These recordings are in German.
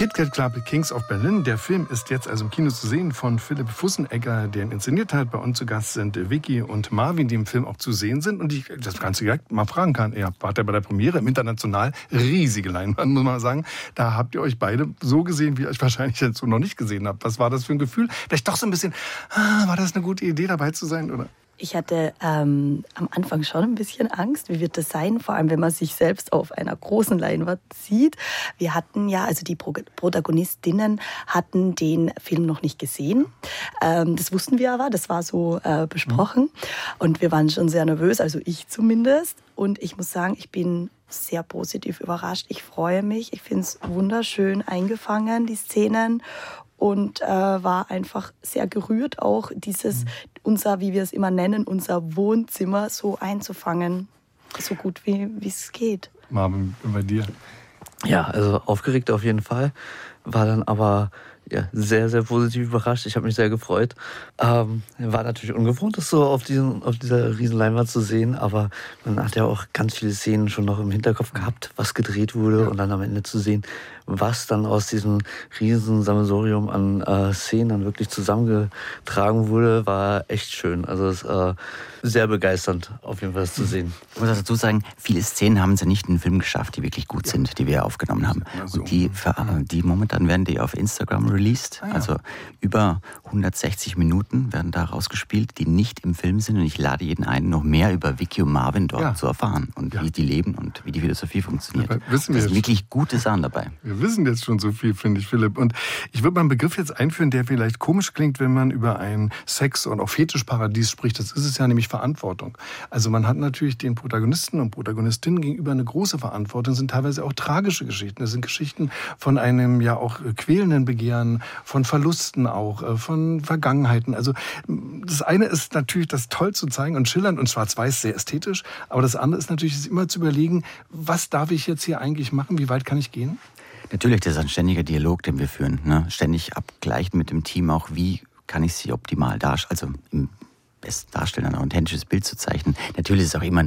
Kit Kat Club, Kings of Berlin. Der Film ist jetzt also im Kino zu sehen von Philipp Fussenegger, der ihn inszeniert hat. Bei uns zu Gast sind Vicky und Marvin, die im Film auch zu sehen sind. Und ich das Ganze direkt mal fragen kann. Ihr wart ja bei der Premiere im International. Riesige Leinwand, muss man sagen. Da habt ihr euch beide so gesehen, wie ihr euch wahrscheinlich jetzt so noch nicht gesehen habt. Was war das für ein Gefühl? Vielleicht doch so ein bisschen, war das eine gute Idee, dabei zu sein, oder? Ich hatte am Anfang schon ein bisschen Angst, wie wird das sein, vor allem wenn man sich selbst auf einer großen Leinwand sieht. Wir hatten ja, also die Protagonistinnen hatten den Film noch nicht gesehen. Das wussten wir aber, das war so besprochen. Und wir waren schon sehr nervös, also ich zumindest. Und ich muss sagen, ich bin sehr positiv überrascht. Ich freue mich, ich finde es wunderschön eingefangen, die Szenen. Und war einfach sehr gerührt, auch dieses, unser, wie wir es immer nennen, unser Wohnzimmer so einzufangen, so gut wie es geht. Marvin, bei dir? Ja, also aufgeregt auf jeden Fall, war dann aber ja, sehr, sehr positiv überrascht. Ich habe mich sehr gefreut. War natürlich ungewohnt, das so auf dieser riesen Leinwand zu sehen, aber man hat ja auch ganz viele Szenen schon noch im Hinterkopf gehabt, was gedreht wurde und dann am Ende zu sehen, was dann aus diesem riesen Sammelsurium an Szenen dann wirklich zusammengetragen wurde, war echt schön. Also es sehr begeisternd, auf jeden Fall das zu sehen. Ich muss dazu sagen, viele Szenen haben es ja nicht in den Film geschafft, die wirklich gut sind, die wir aufgenommen haben. Und die momentan werden die auf Instagram released. Also über 160 Minuten werden da rausgespielt, die nicht im Film sind. Und ich lade jeden ein, noch mehr über Vicky und Marvin dort zu erfahren und wie die leben und wie die Philosophie funktioniert. Das sind wirklich gute Sachen dabei. Wir wissen jetzt schon so viel, finde ich, Philipp. Und ich würde mal einen Begriff jetzt einführen, der vielleicht komisch klingt, wenn man über ein Sex- und auch Fetischparadies spricht. Das ist es ja, nämlich Verantwortung. Also man hat natürlich den Protagonisten und Protagonistinnen gegenüber eine große Verantwortung. Das sind teilweise auch tragische Geschichten. Das sind Geschichten von einem ja auch quälenden Begehren, von Verlusten auch, von Vergangenheiten. Also das eine ist natürlich, das toll zu zeigen und schillernd und schwarz-weiß, sehr ästhetisch. Aber das andere ist natürlich, sich immer zu überlegen, was darf ich jetzt hier eigentlich machen? Wie weit kann ich gehen? Natürlich, das ist ein ständiger Dialog, den wir führen. Ne? Ständig abgleichen mit dem Team auch, wie kann ich sie optimal darstellen, also im besten darstellen, ein authentisches Bild zu zeichnen. Natürlich ist es auch immer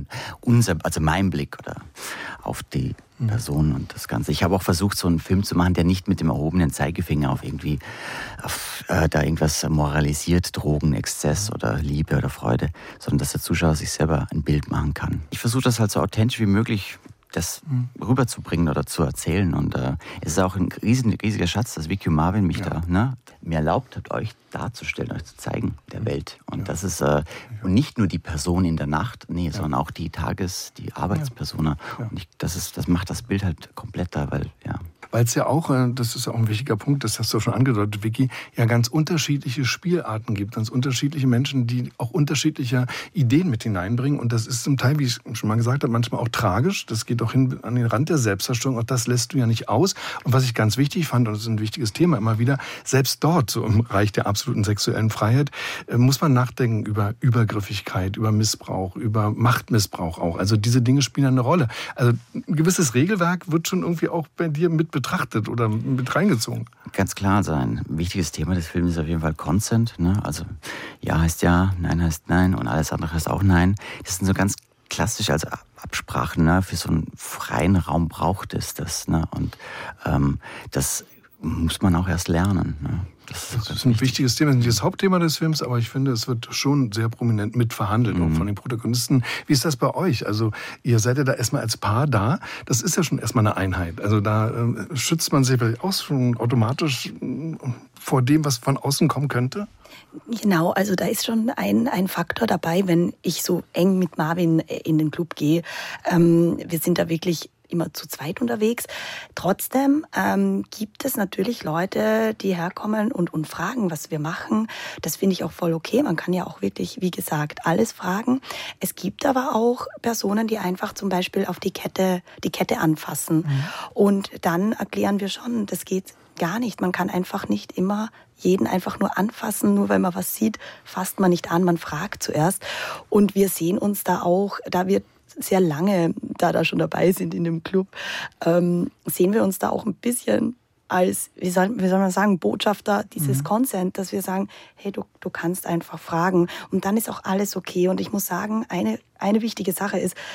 mein Blick oder auf die Person und das Ganze. Ich habe auch versucht, so einen Film zu machen, der nicht mit dem erhobenen Zeigefinger auf da irgendwas moralisiert, Drogen, Exzess oder Liebe oder Freude, sondern dass der Zuschauer sich selber ein Bild machen kann. Ich versuche das halt so authentisch wie möglich das rüberzubringen oder zu erzählen. Und es ist auch ein riesiger Schatz, dass Vicky und Marvin mich mir erlaubt hat, euch darzustellen, euch zu zeigen, der Welt. Und das ist und nicht nur die Person in der Nacht, sondern auch die Arbeitspersona. Und das macht das Bild halt komplett da, weil es ja auch, das ist ja auch ein wichtiger Punkt, das hast du schon angedeutet, Vicky, ja ganz unterschiedliche Spielarten gibt, ganz unterschiedliche Menschen, die auch unterschiedliche Ideen mit hineinbringen. Und das ist zum Teil, wie ich schon mal gesagt habe, manchmal auch tragisch. Das geht auch hin an den Rand der Selbstzerstörung. Auch das lässt du ja nicht aus. Und was ich ganz wichtig fand, und das ist ein wichtiges Thema immer wieder, selbst dort, so im Reich der absoluten sexuellen Freiheit, muss man nachdenken über Übergriffigkeit, über Missbrauch, über Machtmissbrauch auch. Also diese Dinge spielen eine Rolle. Also ein gewisses Regelwerk wird schon irgendwie auch bei dir mit betrachtet oder mit reingezogen. Ganz klar, also ein wichtiges Thema des Films ist auf jeden Fall Consent. Ne? Also ja heißt ja, nein heißt nein und alles andere heißt auch nein. Das sind so ganz klassisch als Absprachen. Ne? Für so einen freien Raum braucht es das. Ne? Und das muss man auch erst lernen. Ne? Das ist ein wichtiges Thema, das ist nicht das Hauptthema des Films, aber ich finde, es wird schon sehr prominent mitverhandelt, auch von den Protagonisten. Wie ist das bei euch? Also ihr seid ja da erstmal als Paar da, das ist ja schon erstmal eine Einheit. Also da schützt man sich vielleicht auch schon automatisch vor dem, was von außen kommen könnte? Genau, also da ist schon ein Faktor dabei, wenn ich so eng mit Marvin in den Club gehe. Wir sind da wirklich immer zu zweit unterwegs. Trotzdem gibt es natürlich Leute, die herkommen und fragen, was wir machen. Das finde ich auch voll okay. Man kann ja auch wirklich, wie gesagt, alles fragen. Es gibt aber auch Personen, die einfach zum Beispiel auf die Kette anfassen. Und dann erklären wir schon, das geht gar nicht. Man kann einfach nicht immer jeden einfach nur anfassen, nur weil man was sieht, fasst man nicht an, man fragt zuerst. Und wir sehen uns da auch, da wir sehr lange da schon dabei sind in dem Club, sehen wir uns da auch ein bisschen als, wie soll man sagen, Botschafter dieses Consent, dass wir sagen, hey, du kannst einfach fragen und dann ist auch alles okay. Und ich muss sagen, eine wichtige Sache ist,